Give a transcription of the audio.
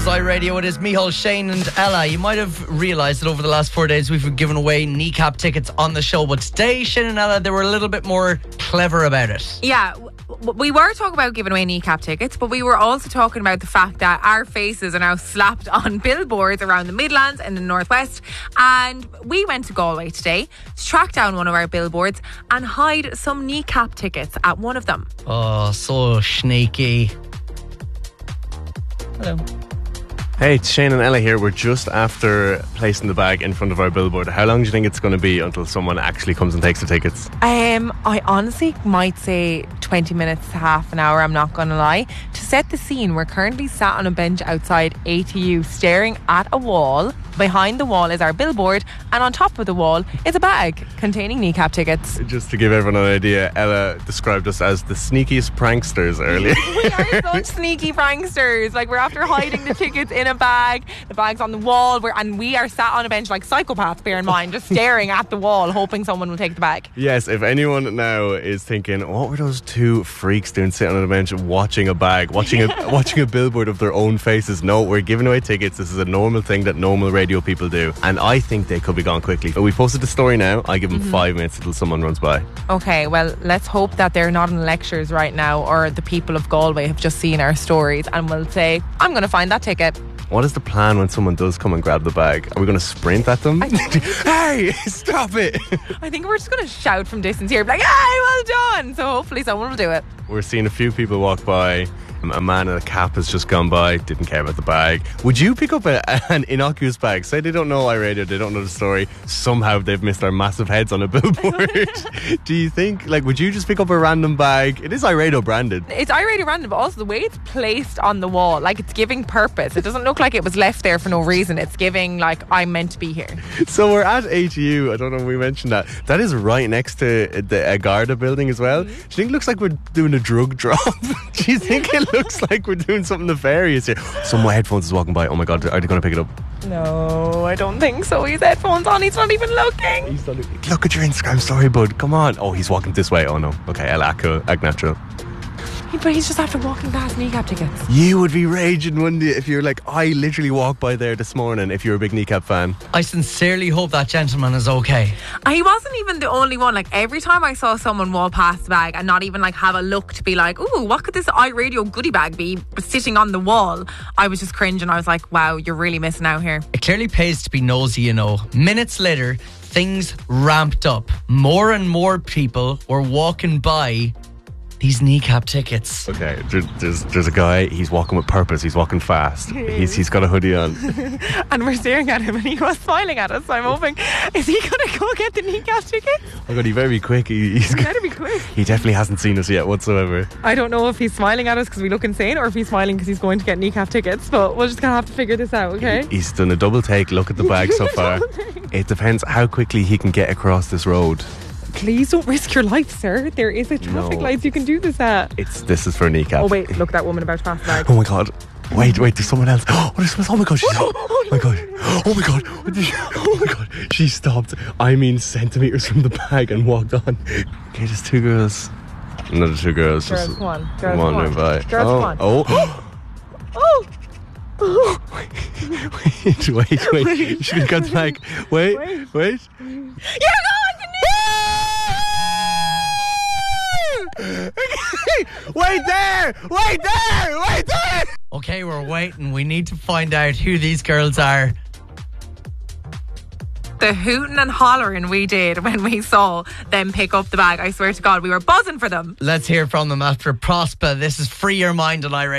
iRadio. It is Micheál, Shane and Ella. You might have realised that over the last 4 days we've given away kneecap tickets on the show, but today Shane and Ella, they were a little bit more clever about it. Yeah, we were talking about giving away kneecap tickets, but we were also talking about the fact that our faces are now slapped on billboards around the Midlands and the Northwest, and we went to Galway today to track down one of our billboards and hide some kneecap tickets at one of them. Oh, so sneaky. Hello. Hey, it's Shane and Ella here. We're just after placing the bag in front of our billboard. How long do you think it's going to be until someone actually comes and takes the tickets? I honestly might say 20 minutes to half an hour, I'm not going to lie. To set the scene, we're currently sat on a bench outside ATU staring at a wall. Behind the wall is our billboard, and on top of the wall is a bag containing kneecap tickets. Just to give everyone an idea, Ella described us as the sneakiest pranksters earlier. We are such sneaky pranksters. Like, we're after hiding the tickets in a bag. The bag's on the wall, and we are sat on a bench like psychopaths, bear in mind, just staring at the wall, hoping someone will take the bag. Yes, if anyone now is thinking, what were those two freaks doing sitting on a bench watching a bag, watching a billboard of their own faces? No, we're giving away tickets. This is a normal thing that normal radio people do, and I think they could be gone quickly. But we posted the story now. I give them 5 minutes until someone runs by. Okay, well, let's hope that they're not in lectures right now, or the people of Galway have just seen our stories and will say, I'm going to find that ticket. What is the plan when someone does come and grab the bag? Are we going to sprint at them? Hey, stop it! I think we're just going to shout from distance here, like, hey, well done! So hopefully someone will do it. We're seeing a few people walk by. A man in a cap has just gone by, didn't care about the bag. Would you pick up an innocuous bag? Say they don't know iRadio, they don't know the story. Somehow they've missed our massive heads on a billboard. Do you think, would you just pick up a random bag? It is iRadio branded. It's iRadio branded, but also the way it's placed on the wall, it's giving purpose. It doesn't look like it was left there for no reason. It's giving, I'm meant to be here. So we're at ATU. I don't know if we mentioned that. That is right next to the Garda building as well. Do you think it looks like we're doing a drug drop? Do you think it looks like we're doing something nefarious here? Some headphones is walking by. Oh my god, are they going to pick it up? No, I don't think so. He's headphones on. He's not even looking. Look at your Instagram story, bud. Come on. Oh, he's walking this way. Oh no. Okay, I'll act natural. But he's just after walking past kneecap tickets. You would be raging, wouldn't you, if you're like, I literally walked by there this morning, if you're a big kneecap fan. I sincerely hope that gentleman is okay. He wasn't even the only one. Every time I saw someone walk past the bag and not even have a look to be like, ooh, what could this iRadio goodie bag be sitting on the wall? I was just cringing. I was like, wow, you're really missing out here. It clearly pays to be nosy, you know. Minutes later, things ramped up. More and more people were walking by these kneecap tickets. Okay, there's a guy, he's walking with purpose, he's walking fast. He's got a hoodie on. And we're staring at him and he was smiling at us, so I'm hoping, is he going to go get the kneecap tickets? Oh god, he better be quick. He better be quick. He definitely hasn't seen us yet whatsoever. I don't know if he's smiling at us because we look insane, or if he's smiling because he's going to get kneecap tickets, but we're just going to have to figure this out, okay? He's done a double take look at the bag so far. It depends how quickly he can get across this road. Please don't risk your life, sir. There is a traffic lights you can do this at. This is for a kneecap. Oh wait, look, that woman about to pass the bag. Oh my god. Wait, there's someone else. Oh my god, oh my god. Oh my god. She stopped, centimeters from the bag and walked on. Okay, there's two girls. Another two girls. Girls, come on. Girls, come wandering by. Girls, come on. Oh. Oh. Wait. She got the bag. Wait. You're gone! Wait there! Okay, we're waiting. We need to find out who these girls are. The hooting and hollering we did when we saw them pick up the bag, I swear to God, we were buzzing for them. Let's hear from them after Prospa. This is Free Your Mind on iRadio.